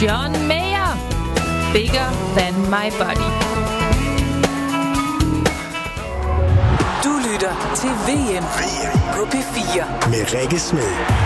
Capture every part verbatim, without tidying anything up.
John Mayer, Bigger Than My Body. Du lytter til V M på P fire med Rikke Smed.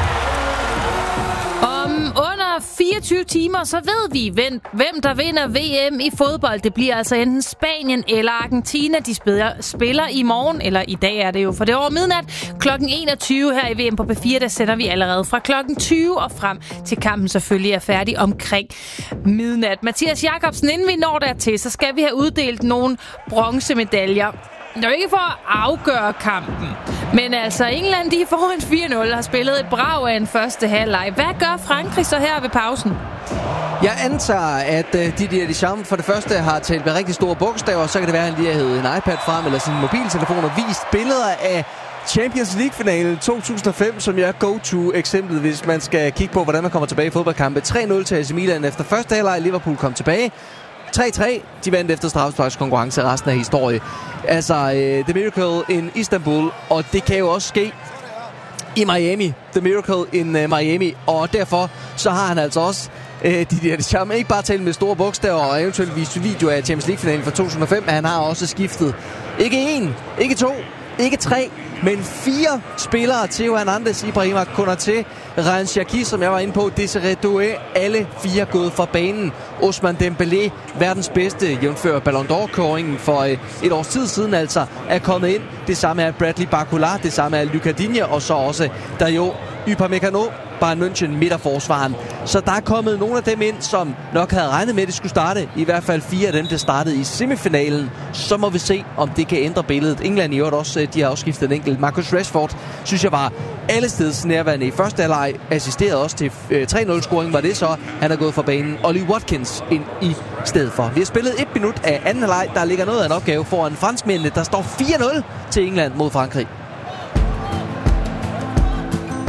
Om under fireogtyve timer, så ved vi, hvem der vinder V M i fodbold. Det bliver altså enten Spanien eller Argentina. De spiller, spiller i morgen, eller i dag er det jo, for det er over midnat. klokken enogtyve her i V M på P fire, der sender vi allerede fra klokken tyve og frem til kampen selvfølgelig er færdig omkring midnat. Mathias Jakobsen, inden vi når dertil, så skal vi have uddelt nogle bronzemedaljer. Det er jo ikke for at afgøre kampen, men altså England, de er foran fire nul, har spillet et brag af en første halvleg. Hvad gør Frankrig så her ved pausen? Jeg antager, at uh, Didier Deschamps for det første har talt med rigtig store bogstaver, så kan det være, at han lige har hævet en iPad frem eller sin mobiltelefon og vist billeder af Champions League-finalen to tusind og fem, som er go-to-eksemplet, hvis man skal kigge på, hvordan man kommer tilbage i fodboldkampe. tre nul til A C Milan efter første halvleg. Liverpool kom tilbage. tre tre. De vandt efter straffesparkskonkurrence resten af historien. Altså, uh, The Miracle in Istanbul, og det kan jo også ske i Miami. The Miracle in uh, Miami, og derfor så har han altså også uh, Didier Deschamps ikke bare talt med store bogstaver og eventuelt vist video af Champions League-finalen fra to tusind og fem, men han har også skiftet ikke en, ikke to, ikke tre, men fire spillere. Theo Hernandez, Ibrahima Konaté, Ryan Cherki, som jeg var inde på, Desiré Doué, alle fire gået fra banen. Ousmane Dembélé, verdens bedste, jævnfør Ballon d'Or-kåringen for øh, et års tid siden altså, er kommet ind. Det samme er Bradley Barcola, det samme er Lucas Digne, og så også Dayo Upamecano, Bayern München, midterforsvaren. Så der er kommet nogle af dem ind, som nok havde regnet med, at det skulle starte. I hvert fald fire af dem, der startede i semifinalen. Så må vi se, om det kan ændre billedet. England i øvrigt også, de har også skiftet en enkelt. Marcus Rashford, synes jeg var alle steds nærværende i første halvleg. Assisterede også til øh, tre nul-scoring, var det så. Han er gået fra banen. Ollie Watkins ind i stedet for. Vi har spillet et minut af anden halvleg. Der ligger noget af en opgave foran franskmændene. Der står fire nul til England mod Frankrig.